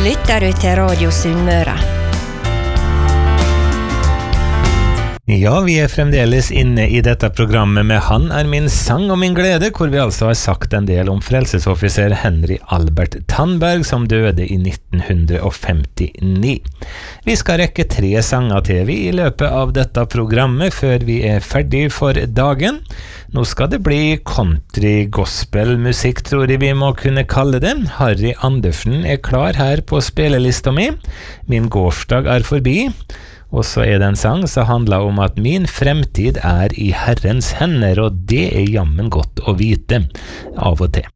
lytter du til Radio Sunnmøre. Ja, vi fremdeles inne I dette programmet med Han min sang og min glede, hvor vi altså har sagt en del om frelsesoffiser Henry Albert Tandberg, som døde I 1959. Vi skal rekke 3 sanger til vi I løpet av dette programmet, før vi ferdig for dagen. Nå skal det bli country-gospel-musikk, tror jeg vi må kunne kalle det. Harry Andersen klar her på spillelista mi. Min gårsdag forbi. Og så det en sang som handler om at min fremtid I Herrens hender, og det jammen godt å vite av og til.